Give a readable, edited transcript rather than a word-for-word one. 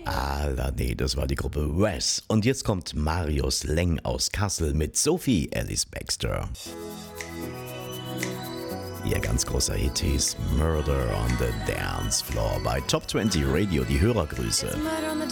Nee, das war die Gruppe Wes. Und jetzt kommt Marius Leng aus Kassel mit Sophie Ellis Baxter. Ihr ganz großer Hit hieß Murder on the Dance Floor bei Top 20 Radio, die Hörergrüße. Murder on the